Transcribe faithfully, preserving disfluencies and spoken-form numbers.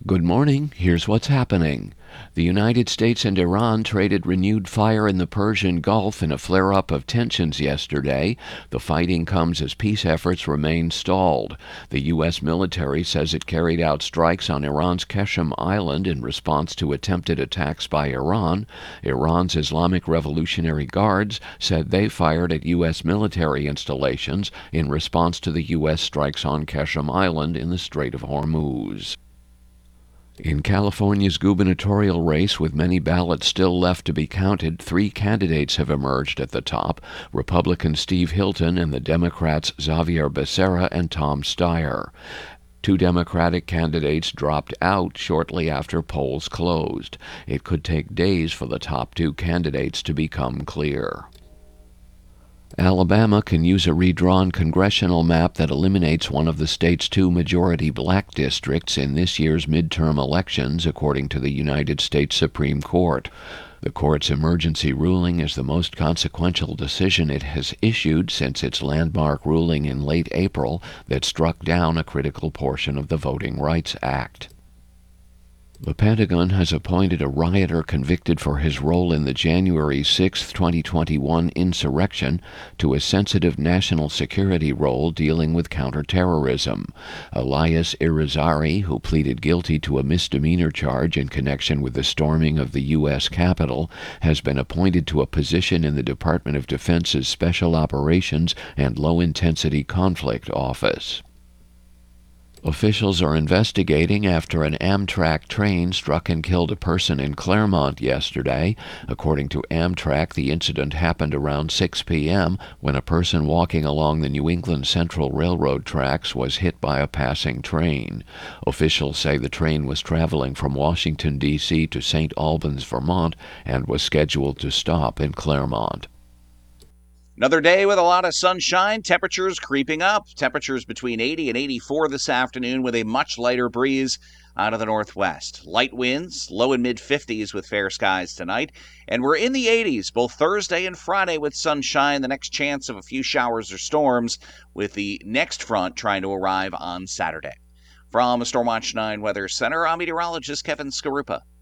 Good morning. Here's what's happening. The United States and Iran traded renewed fire in the Persian Gulf in a flare-up of tensions yesterday. The fighting comes as peace efforts remain stalled. The U S military says it carried out strikes on Iran's Qeshm Island in response to attempted attacks by Iran. Iran's Islamic Revolutionary Guards said they fired at U S military installations in response to the U S strikes on Qeshm Island in the Strait of Hormuz. In California's gubernatorial race, with many ballots still left to be counted, three candidates have emerged at the top: Republican Steve Hilton and the Democrats Xavier Becerra and Tom Steyer. Two Democratic candidates dropped out shortly after polls closed. It could take days for the top two candidates to become clear. Alabama can use a redrawn congressional map that eliminates one of the state's two majority black districts in this year's midterm elections, according to the United States Supreme Court. The court's emergency ruling is the most consequential decision it has issued since its landmark ruling in late April that struck down a critical portion of the Voting Rights Act. The Pentagon has appointed a rioter convicted for his role in the January sixth, twenty twenty-one insurrection to a sensitive national security role dealing with counterterrorism. Elias Irizarry, who pleaded guilty to a misdemeanor charge in connection with the storming of the U S Capitol, has been appointed to a position in the Department of Defense's Special Operations and Low-Intensity Conflict Office. Officials are investigating after an Amtrak train struck and killed a person in Claremont yesterday. According to Amtrak, the incident happened around six p.m. when a person walking along the New England Central Railroad tracks was hit by a passing train. Officials say the train was traveling from Washington, D C to Saint Albans, Vermont, and was scheduled to stop in Claremont. Another day with a lot of sunshine, temperatures creeping up. Temperatures between eighty and eighty-four this afternoon with a much lighter breeze out of the northwest. Light winds, low and mid fifties with fair skies tonight. And we're in the eighties both Thursday and Friday with sunshine. The next chance of a few showers or storms with the next front trying to arrive on Saturday. From the Stormwatch nine Weather Center, I'm meteorologist Kevin Skarupa.